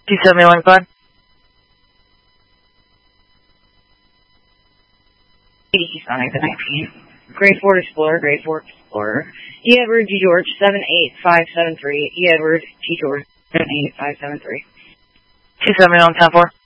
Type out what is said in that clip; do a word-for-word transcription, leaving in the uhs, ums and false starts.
two seventy-one, go ahead. eighty Sonic, the nineteen. Grade four Explorer, Grade four Explorer. E. Edward G. George, seven eight five seven three. E. Edward G. George, seven eight five seven three. two seventy-one, ten four.